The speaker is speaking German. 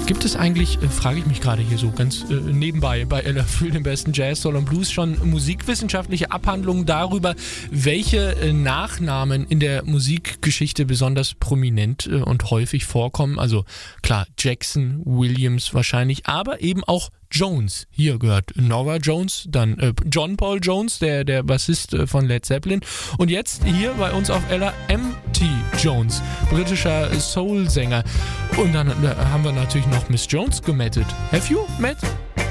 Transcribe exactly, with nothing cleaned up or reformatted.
Gibt es eigentlich, äh, frage ich mich gerade hier so ganz äh, nebenbei bei Ella für den besten Jazz, Soul und Blues schon musikwissenschaftliche Abhandlungen darüber, welche äh, Nachnamen in der Musikgeschichte besonders prominent äh, und häufig vorkommen? Also klar, Jackson, Williams wahrscheinlich, aber eben auch Jones. Hier gehört Norah Jones, dann äh, John Paul Jones, der, der Bassist äh, von Led Zeppelin. Und jetzt hier bei uns auf Ella M T Jones, britischer Soul-Sänger. Und dann äh, haben wir natürlich noch Miss Jones gemettet. Have you met